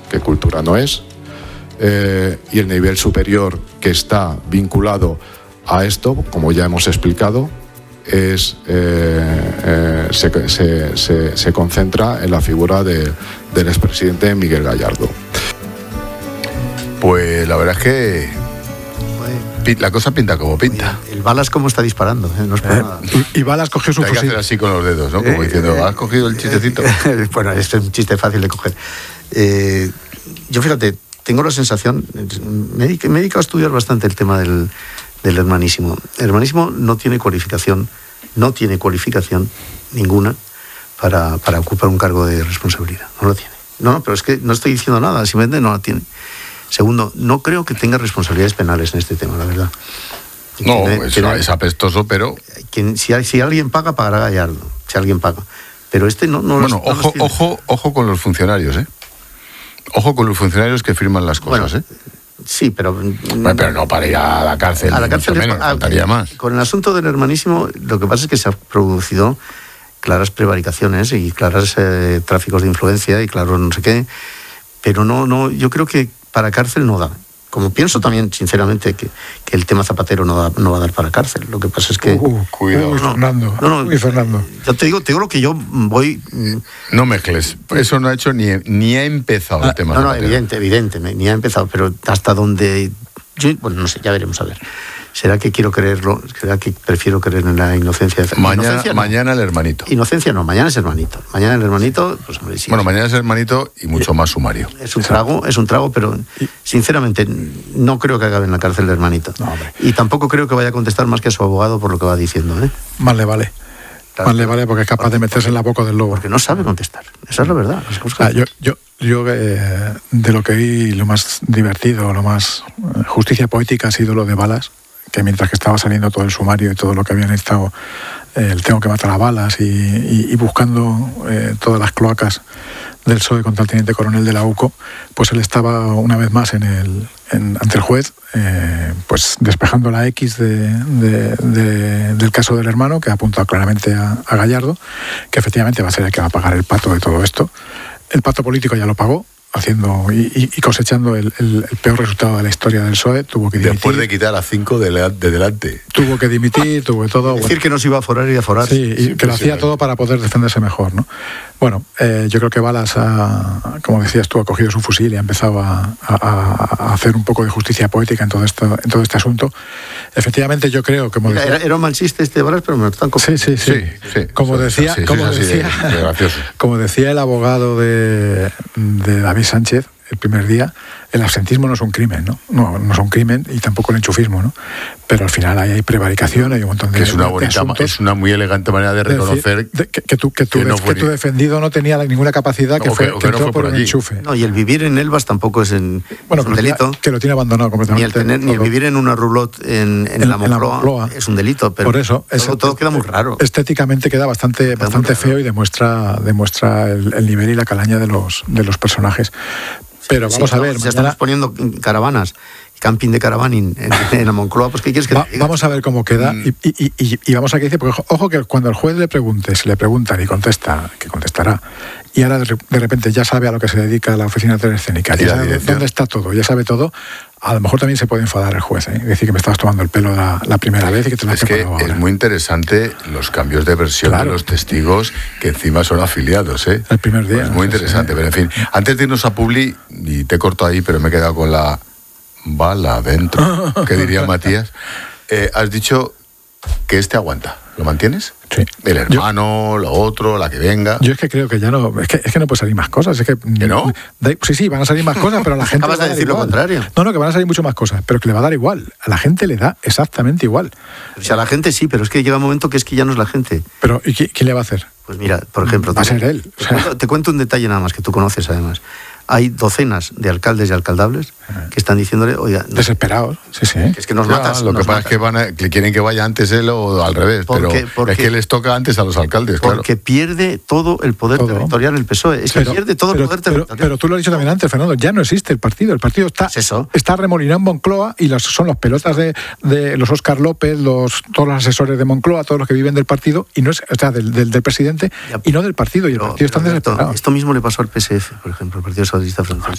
que cultura no es, y el nivel superior que está vinculado a esto, como ya hemos explicado, se concentra en la figura del expresidente Miguel Gallardo. Pues la verdad es que la cosa pinta como pinta. El Balas cómo está disparando, no es para nada. Y Balas cogió su Hay que fusil. hacer así con los dedos, ¿no? Como diciendo, ¿has cogido el chistecito? Bueno, esto es un chiste fácil de coger. Yo, fíjate, tengo la sensación, me he dedicado a estudiar bastante el tema del hermanísimo. El hermanísimo no tiene cualificación ninguna para ocupar un cargo de responsabilidad. No lo tiene. No, pero es que no estoy diciendo nada, simplemente no la tiene. Segundo, no creo que tenga responsabilidades penales en este tema, la verdad. No, es apestoso, pero... Si alguien paga, pagará Gallardo. Si alguien paga. Pero este no bueno, ojo con los funcionarios, ¿eh? Ojo con los funcionarios que firman las cosas, bueno, sí, pero... Bueno, pero no para ir a la cárcel. A la cárcel menos, faltaría más. Con el asunto del hermanísimo, lo que pasa es que se han producido claras prevaricaciones y claras tráficos de influencia y claro no sé qué. Pero no, yo creo que para cárcel no da. Como pienso también, sinceramente, que el tema Zapatero no va a dar para cárcel. Lo que pasa es que... Cuidado. Fernando. Yo te digo lo que yo voy... No mezcles. Eso no ha hecho ni ha empezado el tema Zapatero. Evidente, ni ha empezado. Pero hasta donde... Bueno, no sé, ya veremos a ver. ¿Será que quiero creerlo? ¿Será que prefiero creer en la inocencia? Mañana el hermanito. Inocencia no, mañana es hermanito. Mañana el hermanito, pues hombre, sí. Bueno, mañana es hermanito y mucho más sumario. Es un trago, pero sinceramente no creo que acabe en la cárcel el hermanito. No, y tampoco creo que vaya a contestar más que a su abogado por lo que va diciendo, ¿eh? Más le vale. Claro, más le vale porque es capaz de meterse en la boca del lobo. Porque no sabe contestar. Esa es la verdad. Yo de lo que vi, lo más divertido, lo más justicia poética ha sido lo de Balas, que mientras que estaba saliendo todo el sumario y todo lo que habían estado, el tengo que matar a Balas y buscando todas las cloacas del PSOE contra el teniente coronel de la UCO, pues él estaba una vez más ante el juez, pues despejando la X del caso del hermano, que ha apuntado claramente a Gallardo, que efectivamente va a ser el que va a pagar el pato de todo esto. El pato político ya lo pagó, haciendo y cosechando el peor resultado de la historia del PSOE. Tuvo que dimitir. Después de quitar a 5 de delante. Tuvo que dimitir, tuvo todo. Decir que no se iba a aforar y a aforar. Sí, y que lo hacía todo para poder defenderse mejor, ¿no? Bueno, yo creo que Balas, como decías tú, ha cogido su fusil y ha empezado a hacer un poco de justicia poética en todo este asunto. Efectivamente, yo creo que... Era un mal chiste este de Balas, pero me lo están copiando. Sí. Como decía el abogado de David Sánchez el primer día, el absentismo no es un crimen, ¿no? No es un crimen y tampoco el enchufismo, ¿no? Pero al final hay prevaricación, hay un montón de... Es una muy elegante manera de reconocer... Que tu defendido no tenía ninguna capacidad, que entró por un enchufe. No, y el vivir en Elvas tampoco es un delito. Que lo tiene abandonado completamente. Ni el vivir en una roulotte en la Moncloa es un delito. Pero por eso todo queda muy raro. Estéticamente queda bastante feo y demuestra el nivel y la calaña de los personajes. Pero vamos a ver, ya estamos poniendo caravanas, camping de caravaning en la Moncloa, pues ¿qué quieres que te diga? Vamos a ver cómo queda y vamos a que dice, porque ojo que cuando el juez le preguntan y contesta, que contestará, y ahora de repente ya sabe a lo que se dedica la oficina de teleescénica, ya sabe dónde está todo, ya sabe todo, a lo mejor también se puede enfadar el juez, ¿eh? Decir que me estabas tomando el pelo la primera vez y que te lo has preparado ahora. Es muy interesante los cambios de versión de los testigos que encima son afiliados, ¿eh? El primer día. Es muy interesante, pero en fin, antes de irnos a Publi, y te corto ahí, pero me he quedado con la bala adentro, que diría Matías, has dicho que aguanta. ¿Lo mantienes? Sí. El hermano, lo otro, la que venga. Yo es que creo que ya no... Es que no puede salir más cosas. ¿Que no? Sí, van a salir más cosas, pero a la gente... Acabas de decir lo contrario. No, que van a salir mucho más cosas, pero que le va a dar igual. A la gente le da exactamente igual. O sea, a la gente sí, pero es que llega un momento que es que ya no es la gente. Pero ¿y quién le va a hacer? Pues mira, por ejemplo... Va a ser él. Te cuento un detalle nada más que tú conoces además. Hay docenas de alcaldes y alcaldables que están diciéndole, oiga... Desesperados, sí. Que es que nos matas. Lo que pasa es que quieren que vaya antes él o al revés, pero es que les toca antes a los alcaldes, claro. Porque pierde todo el poder territorial el PSOE. Pierde todo el poder territorial. Pero tú lo has dicho también antes, Fernando, ya no existe el partido. El partido está remolinado en Moncloa y son los pelotas de los Óscar López, todos los asesores de Moncloa, todos los que viven del partido, y no es, o sea, del presidente, y no del partido. Y el partido está desesperado. Esto mismo le pasó al PSF, por ejemplo, el Partido Socialista Francés.